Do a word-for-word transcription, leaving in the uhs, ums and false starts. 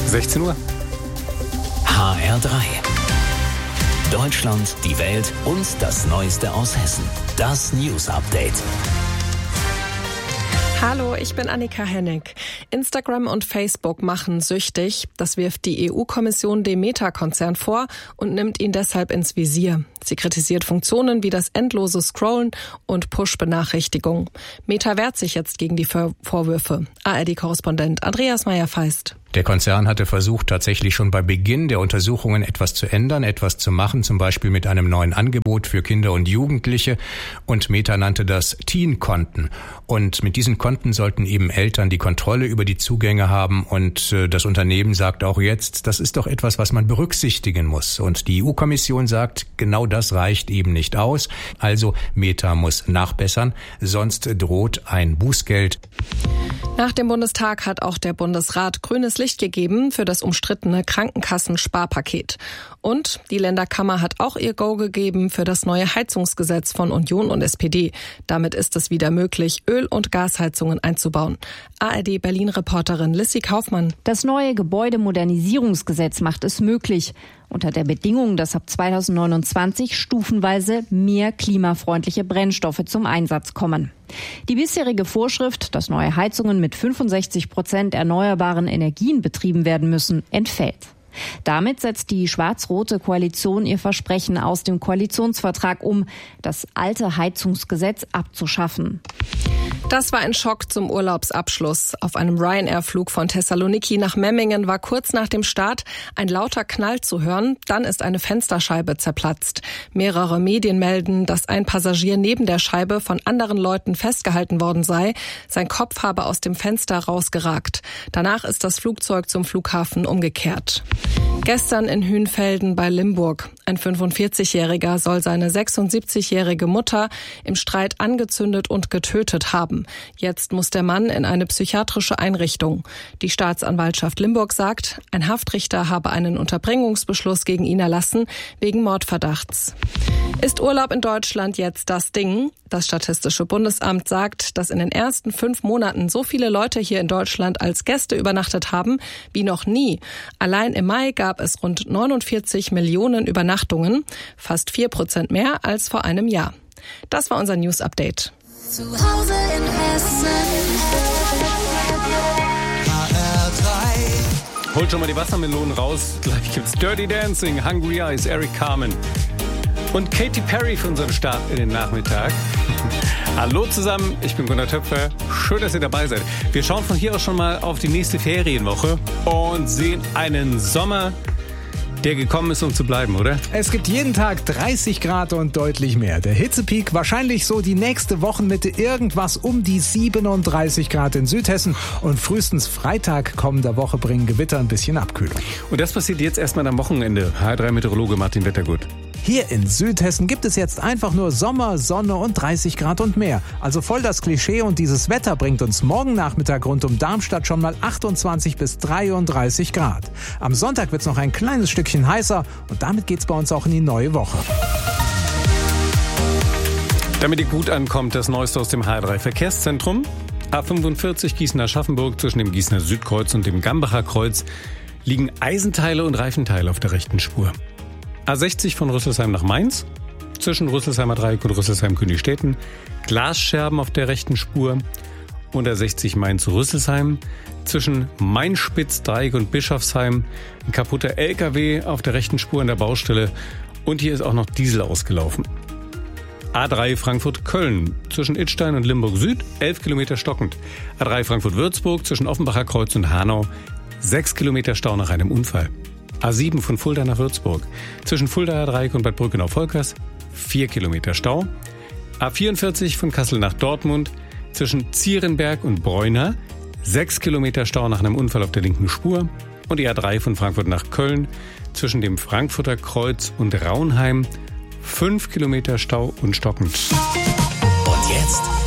sechzehn Uhr. H R drei. Deutschland, die Welt und das Neueste aus Hessen. Das News Update. Hallo, ich bin Annika Hennig. Instagram und Facebook machen süchtig. Das wirft die E U-Kommission dem Meta-Konzern vor und nimmt ihn deshalb ins Visier. Sie kritisiert Funktionen wie das endlose Scrollen und Push-Benachrichtigungen. Meta wehrt sich jetzt gegen die Vorwürfe. A R D-Korrespondent Andreas Meyer-Feist. Der Konzern hatte versucht, tatsächlich schon bei Beginn der Untersuchungen etwas zu ändern, etwas zu machen, zum Beispiel mit einem neuen Angebot für Kinder und Jugendliche. Und Meta nannte das Teen-Konten. Und mit diesen Konten sollten eben Eltern die Kontrolle über die Zugänge haben. Und das Unternehmen sagt auch jetzt, das ist doch etwas, was man berücksichtigen muss. Und die E U-Kommission sagt, genau das reicht eben nicht aus. Also Meta muss nachbessern, sonst droht ein Bußgeld. Nach dem Bundestag hat auch der Bundesrat grünes Licht gegeben für das umstrittene Krankenkassensparpaket. Und die Länderkammer hat auch ihr Go gegeben für das neue Heizungsgesetz von Union und S P D. Damit ist es wieder möglich, Öl- und Gasheizungen einzubauen. A R D-Berlin-Reporterin Lissy Kaufmann. Das neue Gebäudemodernisierungsgesetz macht es möglich. Unter der Bedingung, dass ab zweitausendneunundzwanzig stufenweise mehr klimafreundliche Brennstoffe zum Einsatz kommen. Die bisherige Vorschrift, dass neue Heizungen mit fünfundsechzig Prozent erneuerbaren Energien betrieben werden müssen, entfällt. Damit setzt die schwarz-rote Koalition ihr Versprechen aus dem Koalitionsvertrag um, das alte Heizungsgesetz abzuschaffen. Das war ein Schock zum Urlaubsabschluss. Auf einem Ryanair-Flug von Thessaloniki nach Memmingen war kurz nach dem Start ein lauter Knall zu hören. Dann ist eine Fensterscheibe zerplatzt. Mehrere Medien melden, dass ein Passagier neben der Scheibe von anderen Leuten festgehalten worden sei. Sein Kopf habe aus dem Fenster rausgeragt. Danach ist das Flugzeug zum Flughafen umgekehrt. Gestern in Hünfelden bei Limburg. Ein fünfundvierzigjähriger soll seine sechsundsiebzigjährige Mutter im Streit angezündet und getötet haben. Jetzt muss der Mann in eine psychiatrische Einrichtung. Die Staatsanwaltschaft Limburg sagt, ein Haftrichter habe einen Unterbringungsbeschluss gegen ihn erlassen, wegen Mordverdachts. Ist Urlaub in Deutschland jetzt das Ding? Das Statistische Bundesamt sagt, dass in den ersten fünf Monaten so viele Leute hier in Deutschland als Gäste übernachtet haben wie noch nie. Allein im Mai gab es rund neunundvierzig Millionen Übernachtungen, fast vier Prozent mehr als vor einem Jahr. Das war unser News Update. Zu Hause in Hessen. H R drei. Holt schon mal die Wassermelonen raus. Gleich gibt's Dirty Dancing, Hungry Eyes, Eric Carmen. Und Katy Perry für unseren Start in den Nachmittag. Hallo zusammen, ich bin Gunnar Töpfer. Schön, dass ihr dabei seid. Wir schauen von hier aus schon mal auf die nächste Ferienwoche und sehen einen Sommer, der gekommen ist, um zu bleiben, oder? Es gibt jeden Tag dreißig Grad und deutlich mehr. Der Hitzepeak wahrscheinlich so die nächste Wochenmitte, irgendwas um die siebenunddreißig Grad in Südhessen. Und frühestens Freitag kommender Woche bringen Gewitter ein bisschen Abkühlung. Und das passiert jetzt erstmal am Wochenende. H R drei Meteorologe Martin Wettergut. Hier in Südhessen gibt es jetzt einfach nur Sommer, Sonne und dreißig Grad und mehr. Also voll das Klischee, und dieses Wetter bringt uns morgen Nachmittag rund um Darmstadt schon mal achtundzwanzig bis dreiunddreißig Grad. Am Sonntag wird es noch ein kleines Stückchen heißer und damit geht's bei uns auch in die neue Woche. Damit ihr gut ankommt, das Neueste aus dem H R drei Verkehrszentrum. A fünfundvierzig Gießen-Aschaffenburg zwischen dem Gießener Südkreuz und dem Gambacher Kreuz liegen Eisenteile und Reifenteile auf der rechten Spur. A sechzig von Rüsselsheim nach Mainz, zwischen Rüsselsheimer Dreieck und Rüsselsheim-Königstetten, Glasscherben auf der rechten Spur. Und A sechzig Mainz-Rüsselsheim, zwischen Mainspitz-Dreieck und Bischofsheim, ein kaputter L K W auf der rechten Spur an der Baustelle. Und hier ist auch noch Diesel ausgelaufen. A drei Frankfurt-Köln, zwischen Idstein und Limburg Süd, elf Kilometer stockend. A drei Frankfurt-Würzburg, zwischen Offenbacher Kreuz und Hanau, sechs Kilometer Stau nach einem Unfall. A sieben von Fulda nach Würzburg, zwischen Fuldaer Dreieck und Bad Brückenau-Volkers, vier Kilometer Stau. A vierundvierzig von Kassel nach Dortmund, zwischen Zierenberg und Bräuna, sechs Kilometer Stau nach einem Unfall auf der linken Spur. Und die A drei von Frankfurt nach Köln, zwischen dem Frankfurter Kreuz und Raunheim, fünf Kilometer Stau und stockend. Und jetzt